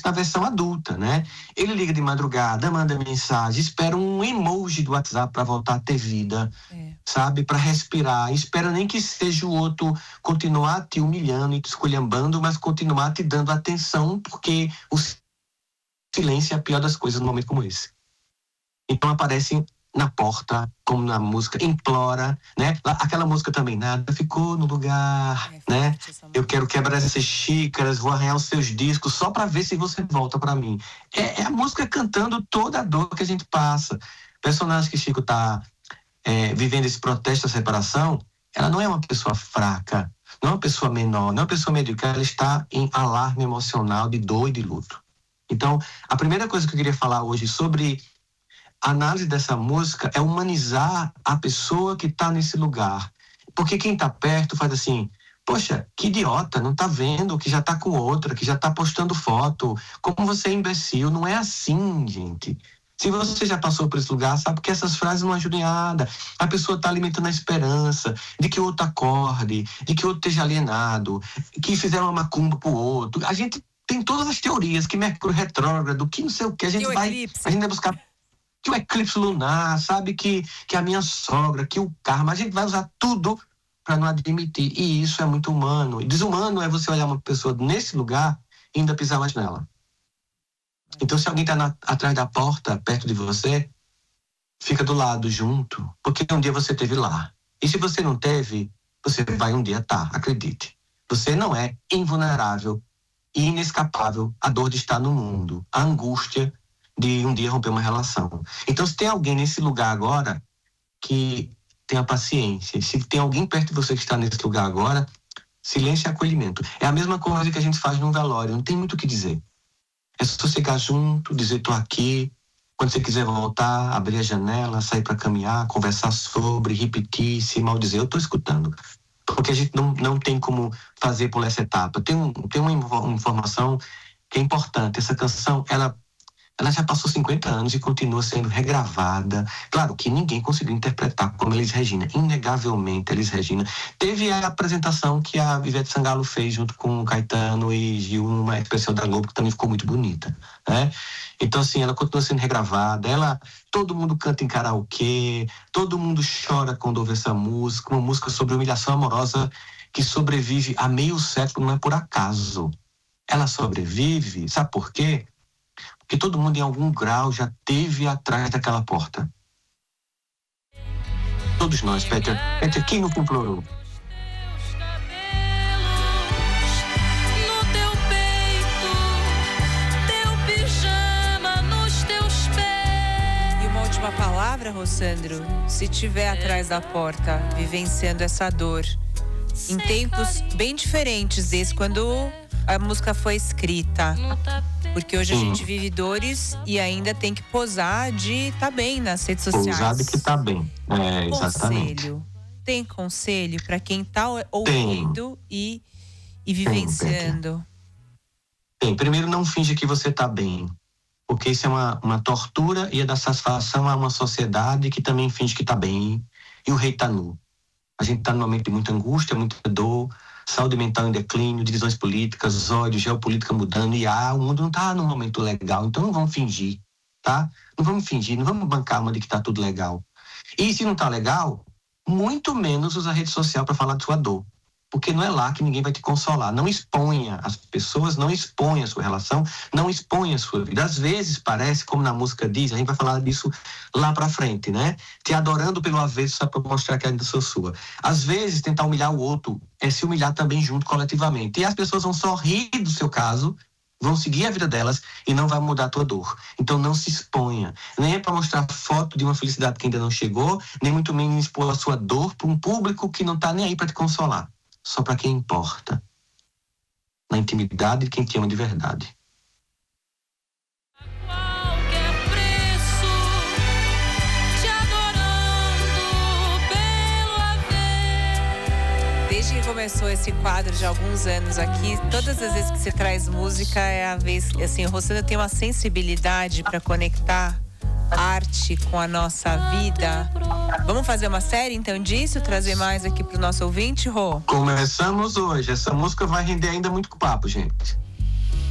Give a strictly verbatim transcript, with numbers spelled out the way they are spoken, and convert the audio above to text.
na versão adulta, né? Ele liga de madrugada, manda mensagem, espera um emoji do WhatsApp para voltar a ter vida, é. sabe? Para respirar. Espera nem que seja o outro continuar te humilhando e te esculhambando, mas continuar te dando atenção, porque o silêncio é a pior das coisas num momento como esse. Então aparece na porta, como na música, implora, né? Aquela música também, nada ficou no lugar, é, né? Eu quero quebrar essas xícaras, vou arranhar os seus discos só para ver se você volta para mim. É, é a música cantando toda a dor que a gente passa. O personagem que Chico tá é, vivendo esse protesto da separação, ela não é uma pessoa fraca, não é uma pessoa menor, não é uma pessoa medíocre, ela está em alarme emocional de dor e de luto. Então, a primeira coisa que eu queria falar hoje sobre a análise dessa música é humanizar a pessoa que está nesse lugar. Porque quem está perto faz assim, poxa, que idiota, não está vendo que já está com outra, que já está postando foto. Como você é imbecil, não é assim, gente. Se você já passou por esse lugar, sabe que essas frases não ajudam em nada. A pessoa está alimentando a esperança de que o outro acorde, de que o outro esteja alienado, que fizeram uma macumba pro outro. A gente tem todas as teorias, que Mercúrio retrógrado, que não sei o que, a gente vai, eclipse. a gente vai buscar que o eclipse lunar, sabe, que, que a minha sogra, que o karma, a gente vai usar tudo para não admitir, e isso é muito humano. E desumano é você olhar uma pessoa nesse lugar e ainda pisar mais nela. Então, se alguém está atrás da porta, perto de você, fica do lado, junto, porque um dia você esteve lá. E se você não teve, você vai um dia estar, acredite. Você não é invulnerável e inescapável à dor de estar no mundo, a angústia de um dia romper uma relação. Então, se tem alguém nesse lugar agora que tenha paciência, se tem alguém perto de você que está nesse lugar agora, silêncio e acolhimento. É a mesma coisa que a gente faz num velório, não tem muito o que dizer. É sossegar junto, dizer tô aqui, quando você quiser voltar, abrir a janela, sair para caminhar, conversar sobre, repetir, se maldizer, eu tô escutando. Porque a gente não, não tem como fazer por essa etapa. Tem, um, tem uma informação que é importante. Essa canção, ela Ela já passou cinquenta anos e continua sendo regravada. Claro que ninguém conseguiu interpretar como Elis Regina. Inegavelmente, Elis Regina. Teve a apresentação que a Ivete Sangalo fez junto com o Caetano e Gil numa especial da Globo, que também ficou muito bonita, né? Então, assim, ela continua sendo regravada. Ela, todo mundo canta em karaokê, todo mundo chora quando ouve essa música. Uma música sobre humilhação amorosa que sobrevive há meio século, não é por acaso. Ela sobrevive, sabe por quê? Porque todo mundo em algum grau já teve atrás daquela porta. Todos nós, Peter. Peter, quem nunca implorou? E uma última palavra, Rossandro, se tiver atrás da porta, vivenciando essa dor, em tempos bem diferentes desse, quando a música foi escrita. Porque hoje a gente vive dores e ainda tem que posar de tá bem nas redes sociais. Posar de que tá bem. É, exatamente. Conselho. Tem conselho para quem tá ouvindo e, e vivenciando? Tem. Tem. Primeiro, não finge que você tá bem. Porque isso é uma, uma tortura e é da satisfação a uma sociedade que também finge que tá bem. E o rei tá nu. A gente tá num momento de muita angústia, muita dor, saúde mental em declínio, divisões políticas, ódio, geopolítica mudando, e ah, o mundo não tá num momento legal, então não vamos fingir, tá? Não vamos fingir, não vamos bancar uma de que tá tudo legal. E se não tá legal, muito menos usa a rede social para falar de sua dor, porque não é lá que ninguém vai te consolar. Não exponha as pessoas, não exponha a sua relação, não exponha a sua vida. Às vezes parece, como na música diz, a gente vai falar disso lá pra frente, né? Te adorando pelo avesso só pra mostrar que ainda sou sua. Às vezes tentar humilhar o outro é se humilhar também junto coletivamente. E as pessoas vão só rir do seu caso, vão seguir a vida delas e não vai mudar a tua dor. Então não se exponha. Nem é pra mostrar foto de uma felicidade que ainda não chegou, nem muito menos expor a sua dor pra um público que não tá nem aí pra te consolar. Só para quem importa, na intimidade de quem te ama de verdade. Qualquer preço, te adorando pelo haver. Desde que começou esse quadro de alguns anos aqui, todas as vezes que você traz música é a vez, assim, o Rossandro tem uma sensibilidade para conectar arte com a nossa vida. Vamos fazer uma série então disso, trazer mais aqui pro nosso ouvinte, Rô? Começamos hoje. Essa música vai render ainda muito papo, gente.